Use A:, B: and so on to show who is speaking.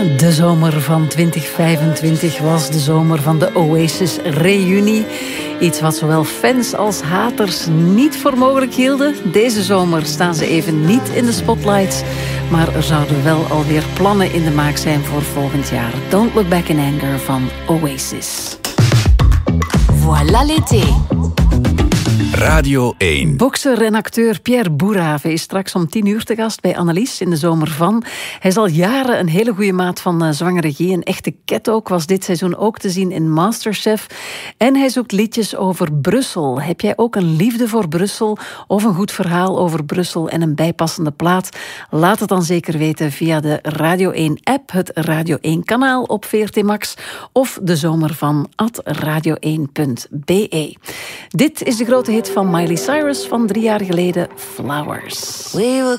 A: De zomer van 2025 was de zomer van de Oasis-reunie. Iets wat zowel fans als haters niet voor mogelijk hielden. Deze zomer staan ze even niet in de spotlights. Maar er zouden wel alweer plannen in de maak zijn voor volgend jaar. Don't Look Back in Anger van Oasis.
B: Voilà l'été.
C: Radio 1.
A: Bokser en acteur Pierre Boerhaave is straks om 10 uur te gast bij Annelies in de zomer van. Hij is al jaren een hele goede maat van zwangere G. Een echte ket ook, was dit seizoen ook te zien in Masterchef. En hij zoekt liedjes over Brussel. Heb jij ook een liefde voor Brussel of een goed verhaal over Brussel en een bijpassende plaat? Laat het dan zeker weten via de Radio 1-app, het Radio 1-kanaal op VRT Max of de zomer van @radio1.be. Dit is de grote hit van Miley Cyrus van 3 jaar geleden, Flowers.
B: We were